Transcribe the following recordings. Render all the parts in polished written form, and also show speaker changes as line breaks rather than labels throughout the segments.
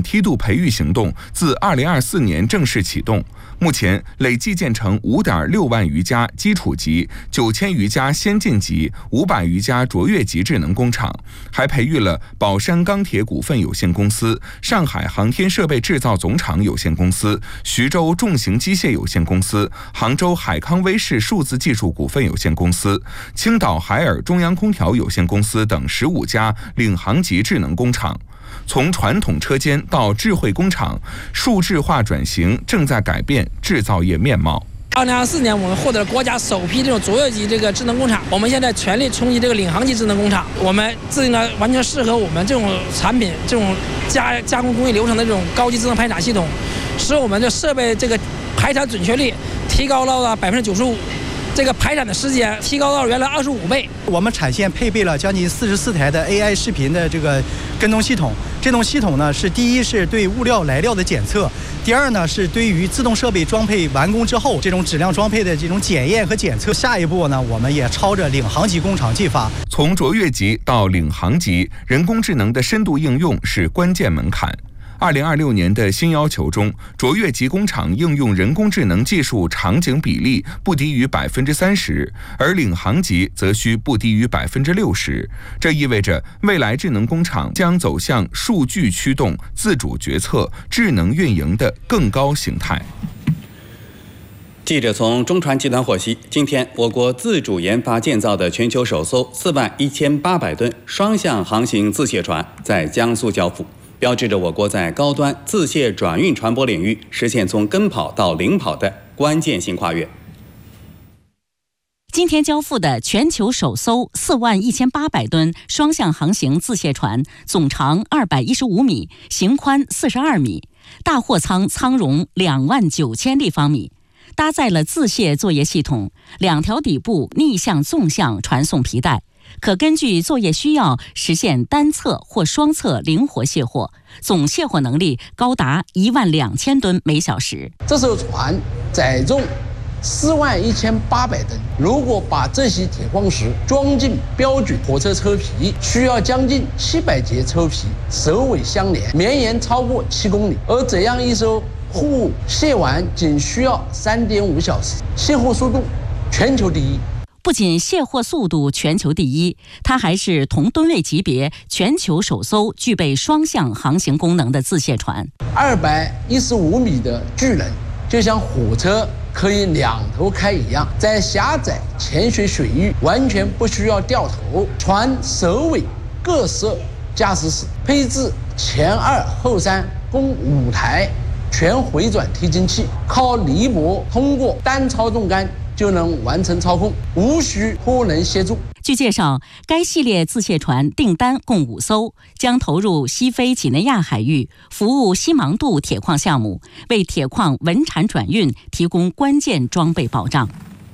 梯度培育行动自2024年正式启动，目前累计建成5.6万余家基础级、9000余家先进级、500余家卓越级智能工厂，还培育了宝山钢铁股份有限公司、上海航天设备制造总厂有限公司、徐州重型机械有限公司、杭州海康威视数字技术股份有限公司、青岛海尔中央空调有限公司等15家领航级智能工厂。从传统车间到智慧工厂，数字化转型正在改变制造业面貌。
2024年，我们获得了国家首批这种卓越级这个智能工厂，我们现在全力冲击这个领航级智能工厂。我们制定了完全适合我们这种产品、这种加工工艺流程的这种高级智能排产系统，使我们的设备这个排产准确率提高到了95%。这个排产的时间提高到原来25倍。
我们产线配备了将近44台的 AI 视频的这个跟踪系统。这种系统呢，是第一是对物料来料的检测，第二呢是对于自动设备装配完工之后这种质量装配的这种检验和检测。下一步呢，我们也朝着领航级工厂进发。
从卓越级到领航级，人工智能的深度应用是关键门槛。2026年的新要求中，卓越级工厂应用人工智能技术场景比例不低于30%，而领航级则需不低于60%。这意味着未来智能工厂将走向数据驱动、自主决策、智能运营的更高形态。
记者从中船集团获悉，今天我国自主研发建造的全球首艘41800吨双向航行自卸船在江苏交付，标志着我国在高端自卸转运船舶领域实现从跟跑到领跑的关键性跨越。
今天交付的全球首艘41800吨双向航行自卸船，总长215米，型宽42米，大货舱舱容29000立方米，搭载了自卸作业系统，2条底部逆向纵向传送皮带，可根据作业需要实现单侧或双侧灵活卸货，总卸货能力高达12000吨每小时。
这艘船载重41800吨，如果把这些铁矿石装进标准火车车皮，需要将近700节车皮首尾相连，绵延超过7公里。而这样一艘货物卸完仅需要3.5小时，卸货速度全球第一。
不仅卸货速度全球第一，它还是同吨位级别全球首艘具备双向航行功能的自卸船。
215米的巨人，就像火车可以2头开一样，在狭窄浅水水域完全不需要掉头。船首尾各设驾驶室，配置前2后3共5台全回转推进器，靠离铂通过单操纵杆就能完成操控，无需货人协助。
据介绍，该系列自卸船订单共5艘，将投入西非几内亚海域，服务西芒杜铁矿项目，为铁矿稳产转运提供关键装备保障。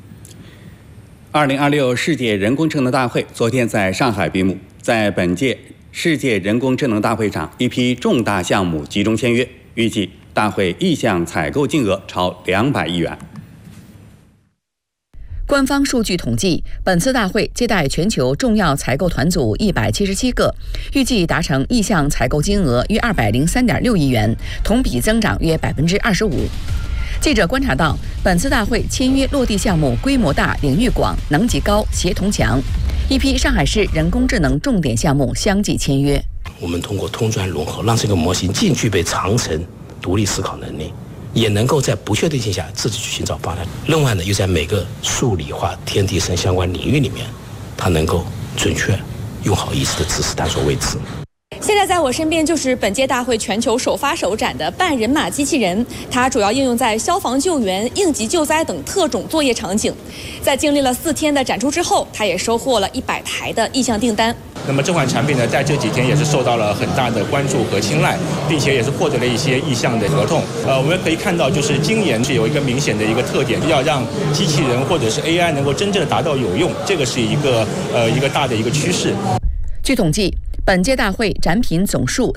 2026世界人工智能大会昨天在上海闭幕，在本届世界人工智能大会上，一批重大项目集中签约，预计大会意向采购金额超200亿元。
官方数据统计，本次大会接待全球重要采购团组177个，预计达成意向采购金额约203.6亿元，同比增长约25%。记者观察到，本次大会签约落地项目规模大、领域广、能级高、协同强，一批上海市人工智能重点项目相继签约。
我们通过通专融合，让这个模型既具备长程独立思考能力，也能够在不确定性下自己去寻找方案。另外呢，又在每个数理化、天地生相关领域里面，它能够准确用好意思的知识探索未知。
现在在我身边就是本届大会全球首发首展的半人马机器人，它主要应用在消防救援、应急救灾等特种作业场景。在经历了4天的展出之后，它也收获了100台的意向订单。
那么这款产品呢，在这几天也是受到了很大的关注和青睐，并且也是获得了一些意向的合同。我们可以看到，就是今年是有一个明显的一个特点，要让机器人或者是 AI 能够真正的达到有用，这个是一个大的一个趋势。
据统计， 本届大会展品总数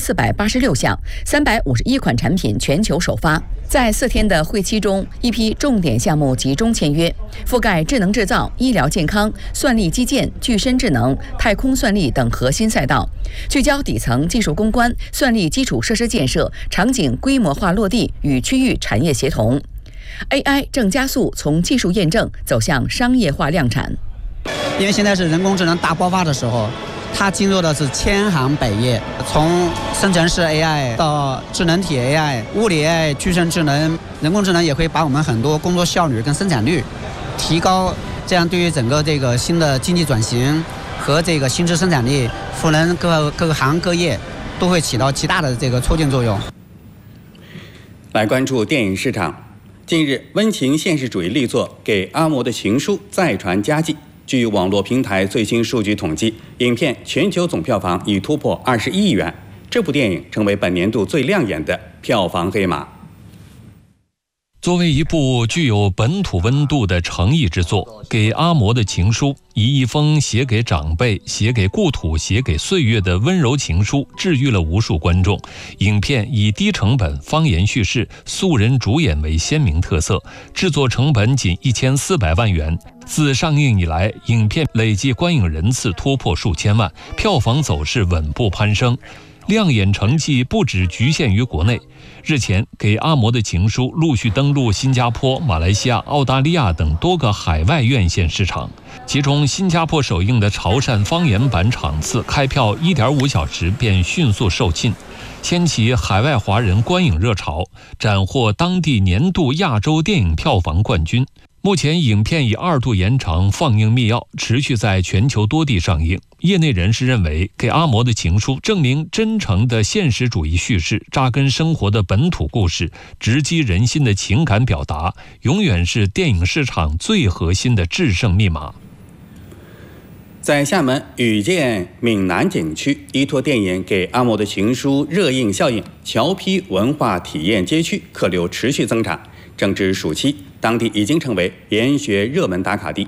4486项，351款产品全球首发。在4天的会期中，一批重点项目集中签约，覆盖智能制造、医疗健康、算力基建、具身智能、太空算力等核心赛道，聚焦底层技术攻关、算力基础设施建设、场景规模化落地与区域产业协同。AI 正加速从技术验证走向商业化量产。
因为现在是人工智能大爆发的时候，它进入的是千行百业，从生成式 AI 到智能体 AI、物理 AI、具身智能、人工智能也会把我们很多工作效率跟生产率提高，这样对于整个这个新的经济转型和这个新质生产力赋能各个行各业都会起到极大的这个促进作用。
来关注电影市场。近日，温情现实主义力作《给阿嬷的情书》再传佳绩。据网络平台最新数据统计，影片全球总票房已突破21亿元。这部电影成为本年度最亮眼的票房黑马。
作为一部具有本土温度的诚意之作，《给阿嬷的情书》以一封写给长辈、写给故土、写给岁月的温柔情书，治愈了无数观众。影片以低成本、方言叙事、素人主演为鲜明特色，制作成本仅1400万元。自上映以来，影片累计观影人次突破数千万，票房走势稳步攀升。亮眼成绩不只局限于国内。日前，《给阿嬷的情书》陆续登陆新加坡、马来西亚、澳大利亚等多个海外院线市场。其中，新加坡首映的潮汕方言版场次开票1.5小时便迅速售罄，掀起海外华人观影热潮，斩获当地年度亚洲电影票房冠军。目前，影片已2度延长放映密钥，持续在全球多地上映。业内人士认为，《给阿嬷的情书》证明真诚的现实主义叙事、扎根生活的本土故事、直击人心的情感表达，永远是电影市场最核心的制胜密码。
在厦门遇见闽南景区，依托电影《给阿嬷的情书》热映效应，侨批文化体验街区客流持续增长。正值暑期，当地已经成为研学热门打卡地。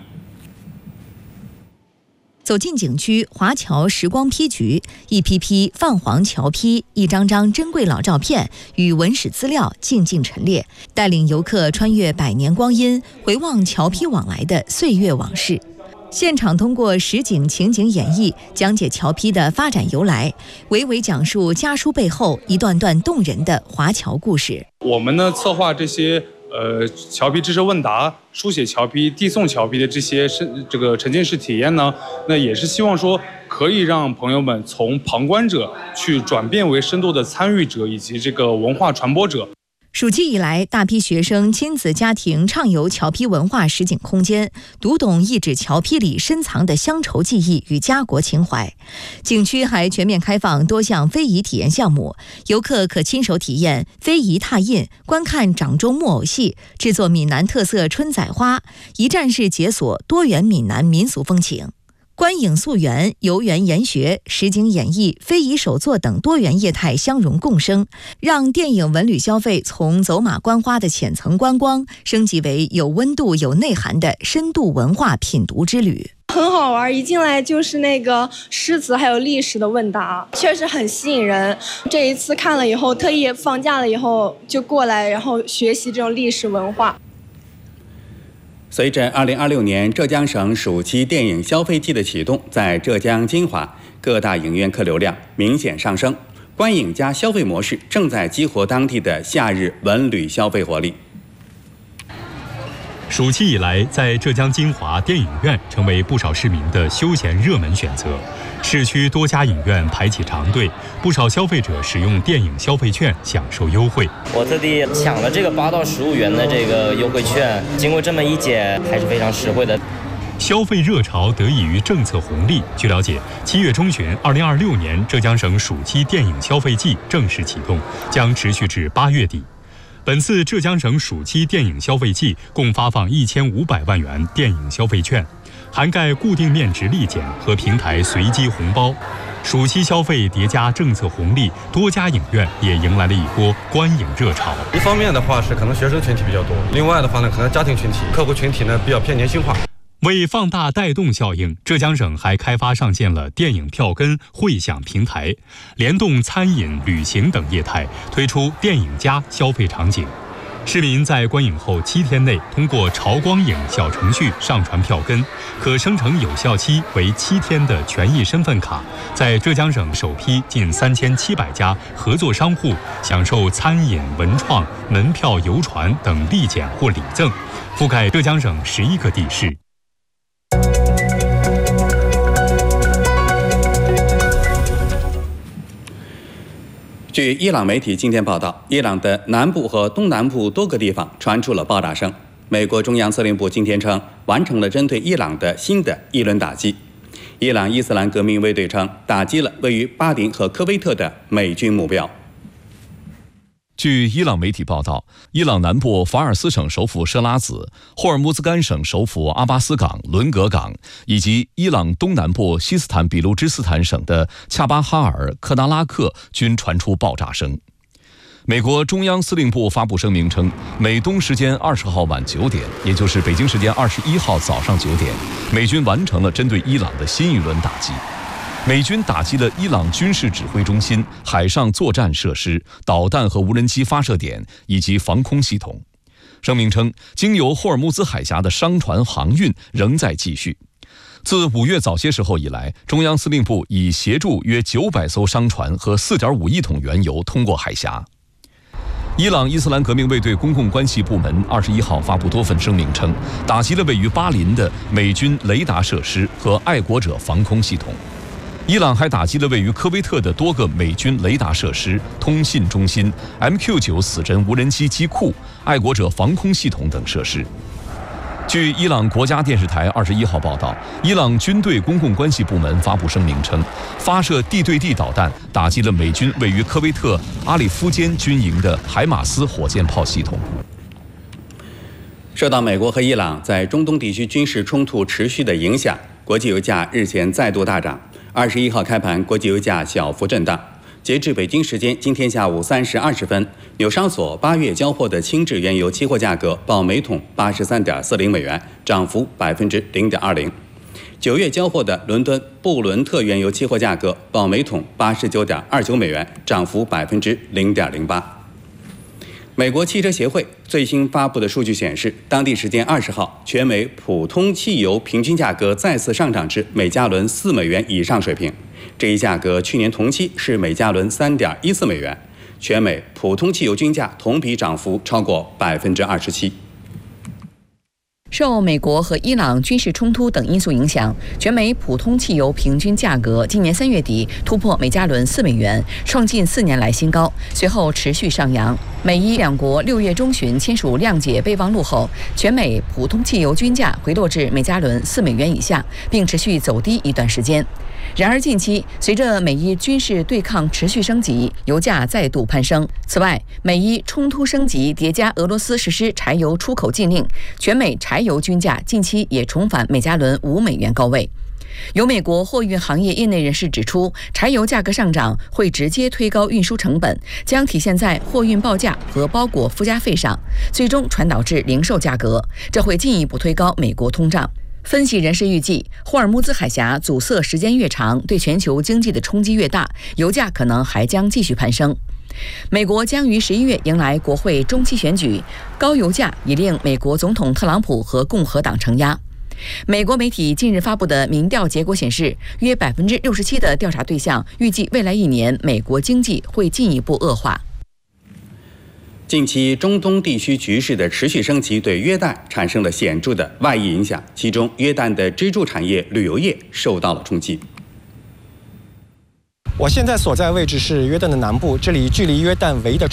走进景区华侨时光批局，一批批泛黄侨批，一张张珍贵老照片与文史资料静静陈列，带领游客穿越百年光阴，回望侨批往来的岁月往事。现场通过实景情景演绎，讲解侨批的发展由来，娓娓讲述家书背后一段段动人的华侨故事。
我们呢策划这些侨批知识问答、书写侨批、递送侨批的这些这个沉浸式体验呢，那也是希望说可以让朋友们从旁观者去转变为深度的参与者以及这个文化传播者。
暑期以来，大批学生、亲子家庭畅游侨批文化实景空间，读懂一纸侨批里深藏的乡愁记忆与家国情怀。景区还全面开放多项非遗体验项目，游客可亲手体验非遗拓印，观看掌中木偶戏，制作闽南特色春仔花，一站式解锁多元闽南民俗风情。观影溯源、游园研学、实景演绎、非遗手作等多元业态相融共生，让电影文旅消费从走马观花的浅层观光，升级为有温度、有内涵的深度文化品读之旅。
很好玩，一进来就是那个诗词还有历史的问答，确实很吸引人。这一次看了以后，特意放假了以后就过来，然后学习这种历史文化。
随着2026年浙江省暑期电影消费季的启动，在浙江金华各大影院客流量明显上升，观影加消费模式正在激活当地的夏日文旅消费活力。
暑期以来，在浙江金华电影院成为不少市民的休闲热门选择。市区多家影院排起长队，不少消费者使用电影消费券享受优惠。
我特地抢了这个8到15元的这个优惠券，经过这么一检，还是非常实惠的。
消费热潮得益于政策红利。据了解，7月中旬，2026年浙江省暑期电影消费季正式启动，将持续至8月底。本次浙江省暑期电影消费季共发放1500万元电影消费券，涵盖固定面值立减和平台随机红包。暑期消费叠加政策红利，多家影院也迎来了一波观影热潮。
一方面的话是可能学生群体比较多，另外的话呢，可能家庭群体、客户群体呢比较偏年轻化。
为放大带动效应，浙江省还开发上线了电影票根汇享平台，联动餐饮、旅行等业态，推出电影加消费场景。市民在观影后7天内通过潮光影小程序上传票根，可生成有效期为7天的权益身份卡，在浙江省首批近3700家合作商户享受餐饮、文创、门票、游船等立减或礼赠，覆盖浙江省11个地市。
据伊朗媒体今天报道，伊朗的南部和东南部多个地方传出了爆炸声。美国中央司令部今天称，完成了针对伊朗的新的一轮打击。伊朗伊斯兰革命卫队称，打击了位于巴林和科威特的美军目标。
据伊朗媒体报道，伊朗南部法尔斯省首府设拉子、霍尔木兹干省首府阿巴斯港、伦格港，以及伊朗东南部西斯坦比路支斯坦省的恰巴哈尔、克达拉克均传出爆炸声。美国中央司令部发布声明称，美东时间20号晚9点，也就是北京时间21号早上9点，美军完成了针对伊朗的新一轮打击。美军打击了伊朗军事指挥中心、海上作战设施、导弹和无人机发射点以及防空系统。声明称，经由霍尔木兹海峡的商船航运仍在继续。自5月早些时候以来，中央司令部已协助约900艘商船和4.5亿桶原油通过海峡。伊朗伊斯兰革命卫队公共关系部门21号发布多份声明称，打击了位于巴林的美军雷达设施和爱国者防空系统。伊朗还打击了位于科威特的多个美军雷达设施、通信中心、MQ-9死神无人机机库、爱国者防空系统等设施。据伊朗国家电视台21号报道，伊朗军队公共关系部门发布声明称，发射地对地导弹打击了美军位于科威特阿里夫间军营的海马斯火箭炮系统。
受到美国和伊朗在中东地区军事冲突持续的影响，国际油价日前再度大涨。21号开盘，国际油价小幅震荡。截至北京时间今天下午3时20分，纽商所8月交货的轻质原油期货价格报每桶83.40美元，涨幅0.20%。9月交货的伦敦布伦特原油期货价格报每桶89.29美元，涨幅0.08%。美国汽车协会最新发布的数据显示，当地时间20号，全美普通汽油平均价格再次上涨至每加仑4美元以上水平。这一价格去年同期是每加仑3.14美元，全美普通汽油均价同比涨幅超过27%。
受美国和伊朗军事冲突等因素影响，全美普通汽油平均价格今年3月底突破每加仑4美元，创近4年来新高，随后持续上扬。美伊两国6月中旬签署谅解备忘录后，全美普通汽油均价回落至每加仑4美元以下，并持续走低一段时间。然而近期，随着美伊军事对抗持续升级，油价再度攀升。此外，美伊冲突升级叠加俄罗斯实施柴油出口禁令，全美柴油均价近期也重返每加仑5美元高位。有美国货运行业业内人士指出，柴油价格上涨会直接推高运输成本，将体现在货运报价和包裹附加费上，最终传导至零售价格，这会进一步推高美国通胀。分析人士预计，霍尔木兹海峡阻塞时间越长，对全球经济的冲击越大，油价可能还将继续攀升。美国将于11月迎来国会中期选举，高油价已令美国总统特朗普和共和党承压。美国媒体近日发布的民调结果显示，约67%的调查对象预计未来1年美国经济会进一步恶化。
近期中东地区局势的持续升级对约旦产生了显著的外溢影响，其中约旦的支柱产业旅游业受到了冲击。
我现在所在位置是约旦的南部，这里距离约旦唯一的